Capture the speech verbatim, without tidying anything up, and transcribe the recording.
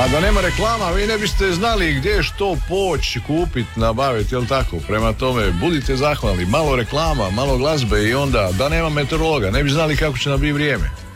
A da nema reklama, vi ne biste znali gdje što poći, kupiti, nabaviti, jel tako? Prema tome, budite zahvalni, malo reklama, malo glazbe i onda da nema meteorologa, ne bi znali kako će nam biti vrijeme.